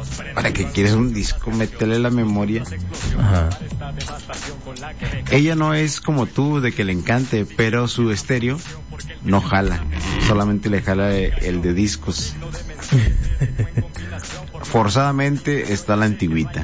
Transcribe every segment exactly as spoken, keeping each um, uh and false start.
¿Para qué quieres un disco? Métele la memoria. Ajá. Ella no es como tú, de que le encante, pero su estéreo no jala. Solamente le jala el de discos. Forzadamente está la antigüita.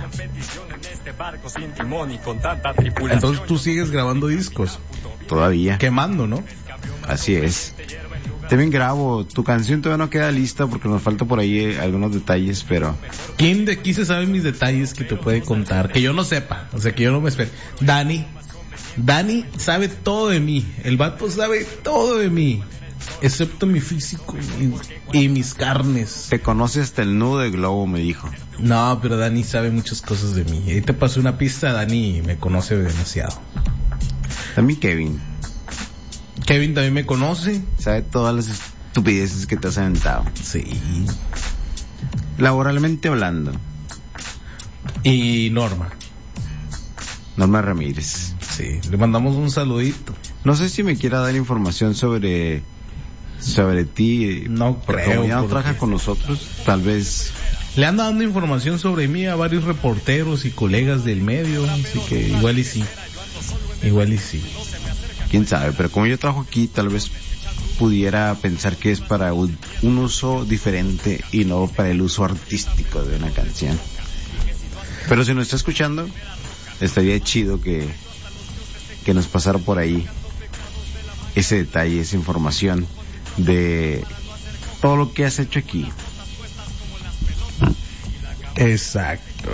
Entonces tú sigues grabando discos. Todavía. Quemando, ¿no? Así es. También grabo. Tu canción todavía no queda lista porque nos falta por ahí eh, algunos detalles, pero... ¿Quién de aquí se sabe mis detalles que te puede contar? Que yo no sepa, o sea, que yo no me espere. Dani. Dani sabe todo de mí. El vato sabe todo de mí. Excepto mi físico y, y mis carnes. Te conoce hasta el nudo de globo, me dijo. No, pero Dani sabe muchas cosas de mí. Ahí te pasé una pista, Dani me conoce demasiado. También Kevin. Kevin también me conoce. Sabe todas las estupideces que te has aventado. Sí. Laboralmente hablando. Y Norma. Norma Ramírez. Sí, le mandamos un saludito. No sé si me quiera dar información sobre sobre ti. No porque creo. como ya no porque... trabaja con nosotros, tal vez... Le anda dando información sobre mí a varios reporteros y colegas del medio, así que igual y sí. Igual y sí. Quién sabe, pero como yo trabajo aquí, tal vez pudiera pensar que es para un, un uso diferente y no para el uso artístico de una canción. Pero si nos está escuchando, estaría chido que que nos pasara por ahí ese detalle, esa información de todo lo que has hecho aquí. Exacto.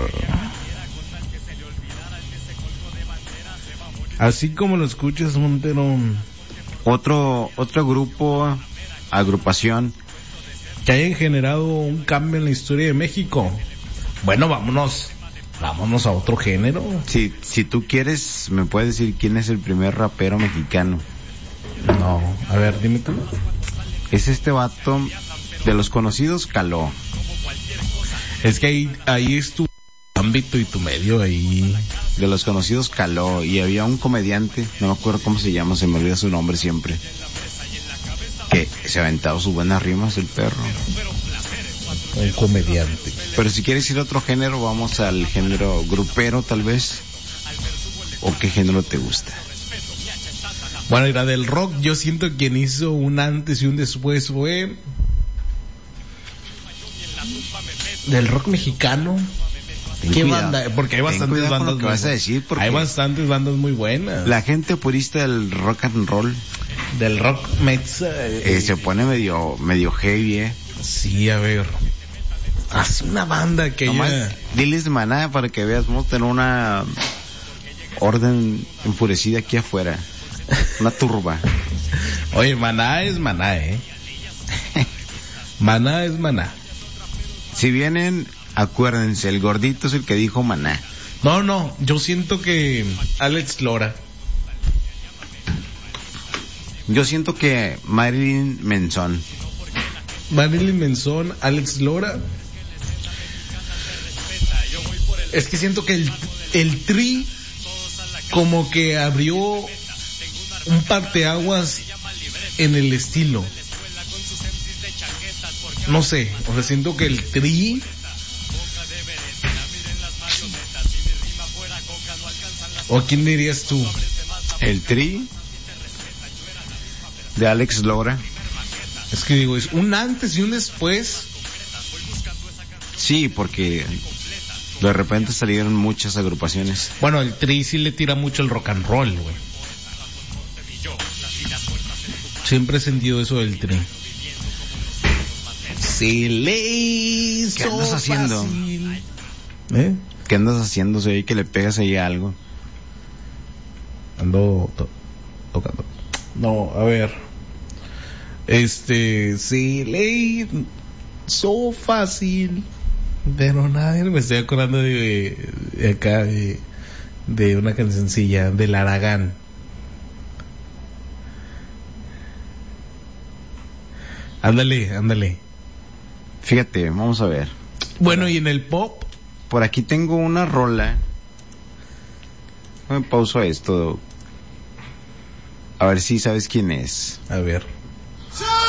Así como lo escuchas, Montero. Otro otro grupo, agrupación que hayan generado un cambio en la historia de México. Bueno, vámonos. Vámonos a otro género. Si, si tú quieres, me puedes decir quién es el primer rapero mexicano. No, a ver, dime tú. Es este vato de los conocidos, Caló. Es que ahí, ahí es tu ámbito y tu medio, ahí. De los conocidos, Caló. Y había un comediante, no me acuerdo cómo se llama, se me olvida su nombre siempre, que se aventaba sus buenas rimas, el perro. Un comediante. Pero si quieres ir a otro género, vamos al género grupero, tal vez. ¿O qué género te gusta? Bueno, era del rock. Yo siento que quien hizo un antes y un después fue del rock mexicano. Ten ¿Qué cuidado. banda? Porque hay bastantes Ten bandas. con lo que vas a decir, porque hay bastantes bandas muy buenas. La gente purista del rock and roll, del rock mexa, eh, se pone medio medio heavy, eh. Sí, a ver. Haz una banda que Nomás ya... diles Maná para que veas, vamos a tener una orden enfurecida aquí afuera. Una turba. Oye, Maná es Maná, eh. Maná es Maná. Si vienen, acuérdense, el gordito es el que dijo Maná. No, no, yo siento que Alex Lora. Yo siento que Marilyn Manson. Marilyn Manson, Alex Lora. Es que siento que el, el Tri como que abrió un parteaguas en el estilo. No sé, o sea, siento que el Tri... ¿O quién dirías tú? El Tri de Alex Lora. Es que digo, es un antes y un después. Sí, porque de repente salieron muchas agrupaciones. Bueno, el Tri sí le tira mucho el rock and roll, güey. Siempre he sentido eso del Tri. Se le hizo ¿Qué andas haciendo? fácil. ¿Eh? ¿Qué andas haciendo? Se ve que le pegas ahí a algo. Ando to- tocando. No, a ver. Este, se le hizo fácil. Pero nada, me estoy acordando de, de acá, de, de una cancioncilla, del Aragán. Ándale, ándale. Fíjate, vamos a ver. Bueno, y en el pop, Por aquí tengo una rola. Me pauso esto. A ver si sabes quién es. a ver.